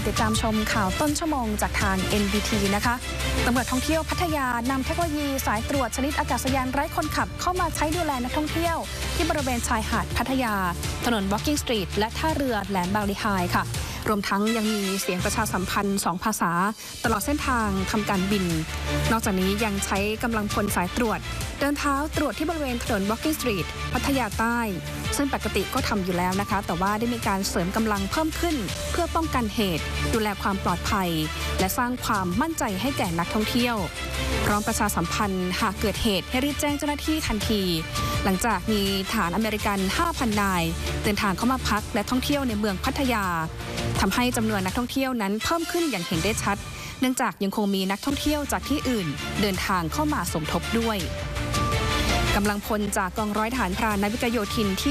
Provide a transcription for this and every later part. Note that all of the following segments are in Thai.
ติดตามชมข่าวต้นชั่วโมงจากทาง NBT นะคะตำรวจท่องเที่ยวพัทยานำเทคโนโลยีสายตรวจชนิดอากาศยานไร้คนขับเข้ามาใช้ดูแลนักท่องเที่ยวที่บริเวณชายหาดพัทยาถนน Walking Street และท่าเรือแหลมบางลีไฮค่ะรวมทั้งยังมีเสียงประชาสัมพันธ์2ภาษาตลอดเส้นทางทำการบินนอกจากนี้ยังใช้กำลังพลสายตรวจเดินเท้าตรวจที่บริเวณถนน Walking Street พัทยาใต้ซึ่งปกติก็ทำอยู่แล้วนะคะแต่ว่าได้มีการเสริมกำลังเพิ่มขึ้นเพื่อป้องกันเหตุดูแลความปลอดภัยและสร้างความมั่นใจให้แก่นักท่องเที่ยวพร้อมประชาสัมพันธ์หากเกิดเหตุให้รีบแจ้งเจ้าหน้าที่ทันทีหลังจากมีทหารอเมริกัน 5,000 นายเดินทางเข้ามาพักและท่องเที่ยวในเมืองพัทยาทำให้จำนวนนักท่องเที่ยวนั้นเพิ่มขึ้นอย่างเห็นได้ชัดเนื่องจากยังคงมีนักท่องเที่ยวจากที่อื่นเดินทางเข้ามาสมทบด้วยกำลังพลจากกองร้อยทหารพรานนาวิกโยธินที่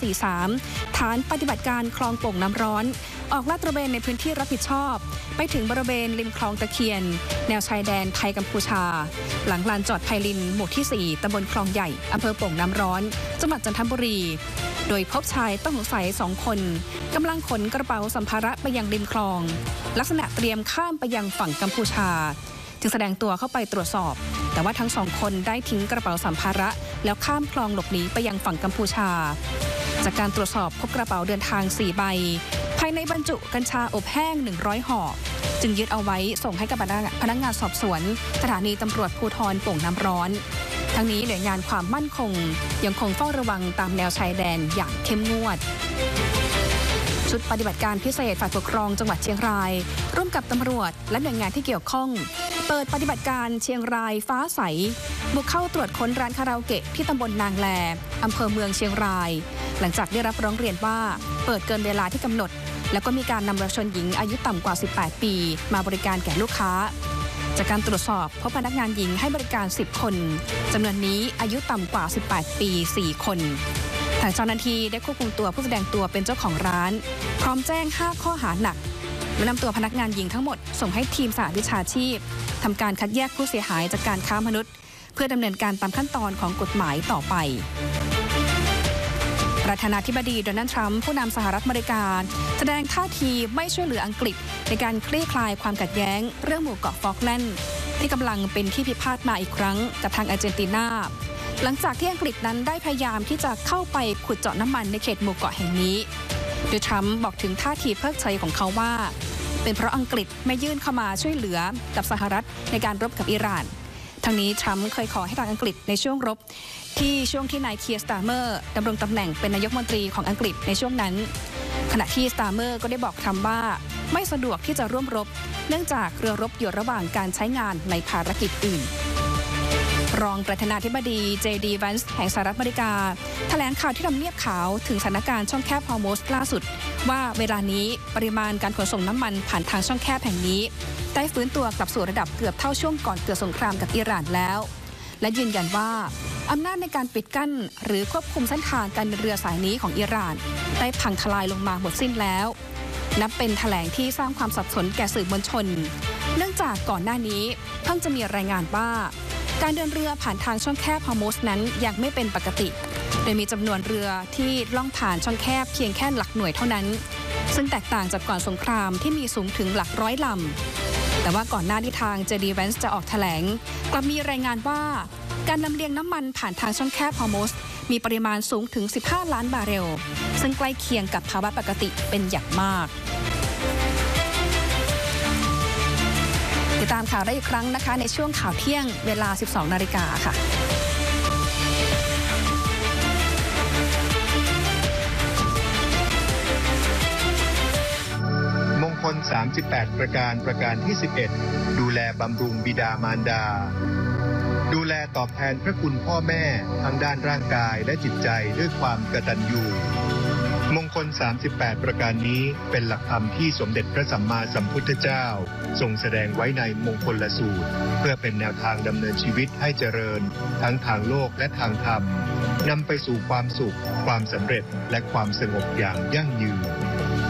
543 ฐานปฏิบัติการคลองโป่งน้ำร้อนออกลาดตระเวนในพื้นที่รับผิดชอบไปถึงบริเวณริมคลองตะเคียนแนวชายแดนไทยกัมพูชาหลังลานจอดไพลินหมู่ที่ 4 ตำบลคลองใหญ่อำเภอโป่งน้ำร้อนจังหวัดจันทบุรีโดยพบชายต้องสงสัย2 คนกำลังขนกระเป๋าสัมภาระไปยังริมคลองลักษณะเตรียมข้ามไปยังฝั่งกัมพูชาจึงแสดงตัวเข้าไปตรวจสอบแต่ว่าทั้ง2 คนได้ทิ้งกระเป๋าสัมภาระแล้วข้ามคลองหลบหนีไปยังฝั่งกัมพูชาจากการตรวจสอบพบกระเป๋าเดินทาง4 ใบภายในบรรจุกัญชาอบแห้ง100 ห่อจึงยึดเอาไว้ส่งให้กับพนักงานสอบสวนสถานีตำรวจภูธรโป่งน้ำร้อนทั้งนี้หน่วยงานความมั่นคงยังคงเฝ้าระวังตามแนวชายแดนอย่างเข้มงวดชุดปฏิบัติการพิเศษฝ่ายปกครองจังหวัดเชียงรายร่วมกับตำรวจและหน่วยงานที่เกี่ยวข้องเปิดปฏิบัติการเชียงรายฟ้าใสบุกเข้าตรวจค้นร้านคาราโอเกะที่ตำบลนางแลอำเภอเมืองเชียงรายหลังจากได้รับร้องเรียนว่าเปิดเกินเวลาที่กำหนดแล้วก็มีการนำเยาวชนหญิงอายุต่ำกว่า 18 ปีมาบริการแก่ลูกค้าจากการตรวจสอบพบพนักงานหญิงให้บริการ10 คนจำนวนนี้อายุต่ำกว่า 18 ปี 4 คนทางเจ้าหน้าที่ได้ควบคุมตัวผู้แสดงตัวเป็นเจ้าของร้านพร้อมแจ้ง5 ข้อหาหนักและนำตัวพนักงานหญิงทั้งหมดส่งให้ทีมสหวิชาชีพทำการคัดแยกผู้เสียหายจากการค้ามนุษย์เพื่อดำเนินการตามขั้นตอนของกฎหมายต่อไปประธานาธิบดีโดนัลด์ทรัมป์ผู้นำสหรัฐอเมริกาแสดงท่าทีไม่ช่วยเหลืออังกฤษในการคลี่คลายความขัดแย้งเรื่องหมู่เกาะฟอล์กแลนด์ที่กำลังเป็นที่พิพาทมาอีกครั้งกับทางอาร์เจนตินาหลังจากที่อังกฤษนั้นได้พยายามที่จะเข้าไปขุดเจาะน้ำมันในเขตหมู่เกาะแห่งนี้โดยทรัมป์บอกถึงท่าทีเพิกเฉยของเขาว่าเป็นเพราะอังกฤษไม่ยื่นเข้ามาช่วยเหลือกับสหรัฐในการรบกับอิหร่านทั้งนี้ทรัมป์เคยขอให้ทางอังกฤษในช่วงรบช่วงที่นายเคียร์สตาร์เมอร์ดำรงตำแหน่งเป็นนายกรัฐมนตรีของอังกฤษในช่วงนั้นขณะที่สตาร์เมอร์ก็ได้บอกทรัมป์ว่าไม่สะดวกที่จะร่วมรบเนื่องจากเรือรบอยู่ระหว่างการใช้งานในภารกิจอื่นรองประธานาธิบดีเจดีแวนส์แห่งสหรัฐอเมริกาแถลงข่าวที่ทำเนียบขาวถึงสถานการณ์ช่องแคบฮอร์มุซล่าสุดว่าเวลานี้ปริมาณการขนส่งน้ำมันผ่านทางช่องแคบแห่งนี้ได้ฟื้นตัวกลับสู่ระดับเกือบเท่าช่วงก่อนเกิดสงครามกับอิหร่านแล้วและยืนยันว่าอำนาจในการปิดกั้นหรือควบคุมเส้นทางการเรือสายนี้ของอิหร่านได้พังทลายลงมาหมดสิ้นแล้วนับเป็นแถลงที่สร้างความสับสนแก่สื่อมวลชนเนื่องจากก่อนหน้านี้เพิ่งจะมีรายงานว่าการเดินเรือผ่านทางช่องแคบฮอร์มุซนั้นยังไม่เป็นปกติโดยมีจำนวนเรือที่ล่องผ่านช่องแคบเพียงแค่หลักหน่วยเท่านั้นซึ่งแตกต่างจากก่อนสงครามที่มีสูงถึงหลักร้อยลำแต่ว่าก่อนหน้าที่ทางเจดีแวนส์จะออกแถลงกลับมีรายงานว่าการลำเลียงน้ำมันผ่านทางช่องแคบฮอร์มุซมีปริมาณสูงถึง15 ล้านบาร์เรลซึ่งใกล้เคียงกับภาวะปกติเป็นอย่างมากติดตามข่าวได้อีกครั้งนะคะในช่วงข่าวเที่ยงเวลา 12 นาฬิกาค่ะมงคล 38 ประการที่ 11 ดูแลบำรุงบิดามารดาดูแลตอบแทนพระคุณพ่อแม่ทั้งด้านร่างกายและจิตใจด้วยความกตัญญูมงคล 38 ประการนี้เป็นหลักธรรมที่สมเด็จพระสัมมาสัมพุทธเจ้าทรงแสดงไว้ในมงคลสูตรเพื่อเป็นแนวทางดำเนินชีวิตให้เจริญทั้งทางโลกและทางธรรมนำไปสู่ความสุขความสำเร็จและความสงบอย่างยั่งยืน